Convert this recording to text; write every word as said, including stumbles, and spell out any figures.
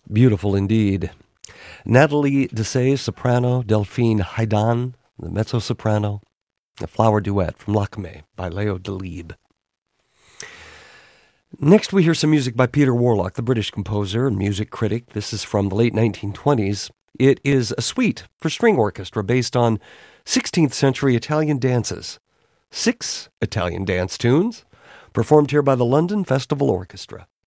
Beautiful indeed. Natalie Dessay, soprano, Delphine Haidan, the mezzo-soprano, a flower duet from Lakme by Leo Delibes. Next we hear some music by Peter Warlock, the British composer and music critic. This is from the late nineteen twenties. It is a suite for string orchestra based on sixteenth century Italian dances. Six Italian dance tunes, performed here by the London Festival Orchestra.